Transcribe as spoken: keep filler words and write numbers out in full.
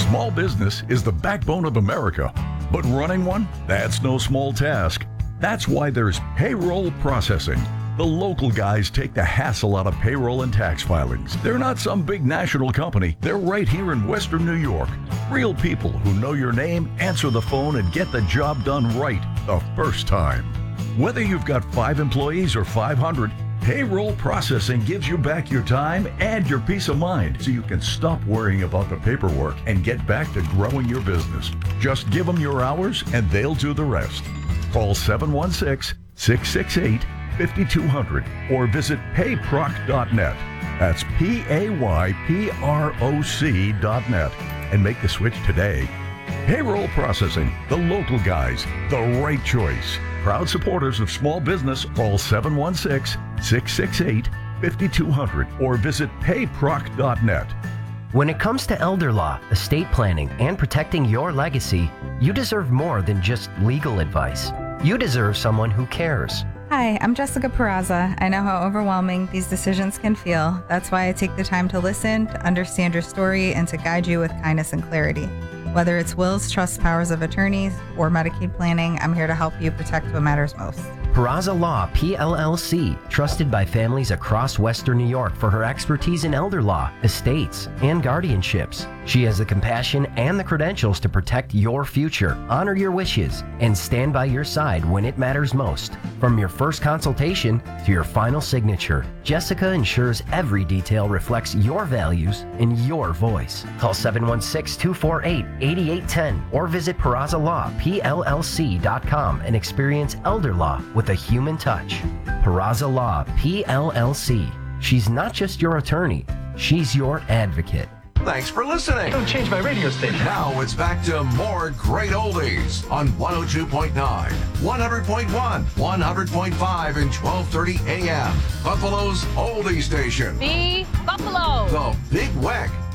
Small business is the backbone of America, but running one, that's no small task. That's why there's payroll processing. The local guys take the hassle out of payroll and tax filings. They're not some big national company. They're right here in Western New York. Real people who know your name, answer the phone, and get the job done right the first time. Whether you've got five employees or five hundred, payroll processing gives you back your time and your peace of mind so you can stop worrying about the paperwork and get back to growing your business. Just give them your hours and they'll do the rest. Call seven one six, six six eight, five two zero zero or visit payproc dot net. That's P A Y P R O C dot net and make the switch today. Payroll processing, the local guys, the right choice. Proud supporters of small business, call seven one six, six six eight, five two zero zero or visit payproc dot net. When it comes to elder law, estate planning, and protecting your legacy, you deserve more than just legal advice. You deserve someone who cares. Hi, I'm Jessica Peraza. I know how overwhelming these decisions can feel. That's why I take the time to listen, to understand your story, and to guide you with kindness and clarity. Whether it's wills, trusts, powers of attorneys, or Medicaid planning, I'm here to help you protect what matters most. Peraza Law, P L L C, trusted by families across Western New York for her expertise in elder law, estates, and guardianships. She has the compassion and the credentials to protect your future, honor your wishes, and stand by your side when it matters most. From your first consultation to your final signature, Jessica ensures every detail reflects your values and your voice. Call seven one six, two four eight, eight eight one zero or visit peraza law p l l c dot com and experience elder law with a human touch. Peraza Law, P L L C. She's not just your attorney, she's your advocate. Thanks for listening. Don't change my radio station. Now it's back to more great oldies on one oh two point nine, one hundred point one, one hundred point five, and twelve thirty a m. Buffalo's oldie station. The Buffalo. The Big Weck.